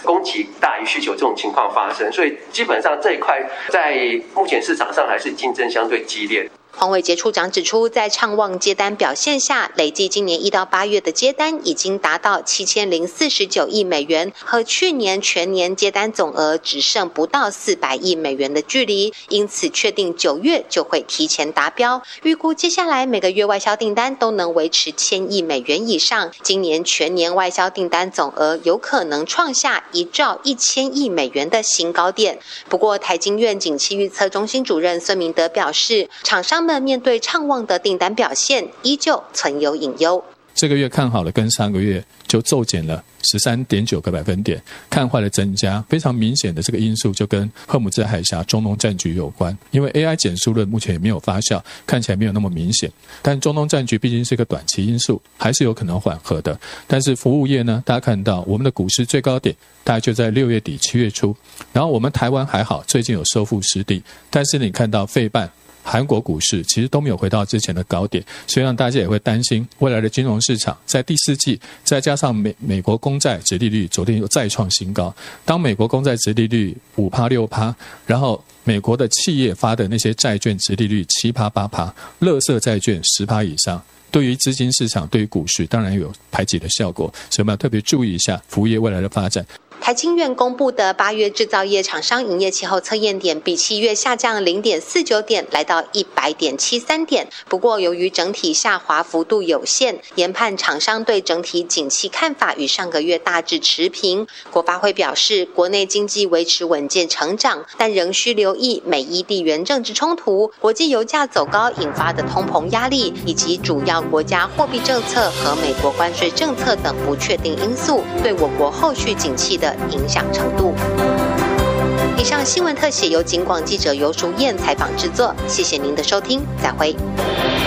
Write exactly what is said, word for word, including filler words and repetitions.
供给大于需求这种情况发生，所以基本上这一块在目前市场上还是竞争相对激烈。 黄伟杰处长指出，在畅旺接单表现下，累计今年一到八月的接单已经达到七千零四十九亿美元，和去年全年接单总额只剩不到四百亿美元的距离，因此确定九月就会提前达标。预估接下来每个月外销订单都能维持千亿美元以上，今年全年外销订单总额有可能创下一兆一千亿美元的新高点。不过，台经院景气预测中心主任孙明德表示，厂商们面对畅旺的订单表现，依旧存有隐忧。 这个月看好了，跟上个月就骤减了十三点九个百分点，看坏了增加，非常明显的这个因素就跟赫姆兹海峡中东战局有关。因为 A I 减速论目前也没有发酵，看起来没有那么明显，但中东战局毕竟是一个短期因素，还是有可能缓和的。但是服务业呢，大家看到我们的股市最高点大概就在六月底七月初，然后我们台湾还好，最近有收复失地，但是你看到费半韩国股市其实都没有回到之前的高点，所以让大家也会担心未来的金融市场在第四季，再加上美美国公债殖利率昨天又再创新高，当美国公债殖利率 百分之五 百分之六， 然后美国的企业发的那些债券殖利率 百分之七 百分之八， 垃圾债券 百分之十 以上，对于资金市场对于股市当然有排挤的效果，所以我们要特别注意一下服务业未来的发展。 台经院公布的八月制造业厂商营业气候测验点比七月下降 零点四九 点，来到 一百点七三 点。不过由于整体下滑幅度有限，研判厂商对整体景气看法与上个月大致持平。国发会表示，国内经济维持稳健成长，但仍需留意美伊地缘政治冲突、国际油价走高引发的通膨压力，以及主要国家货币政策和美国关税政策等不确定因素对我国后续景气的影响程度。以上新闻特写由警广记者游淑燕采访制作，谢谢您的收听，再会。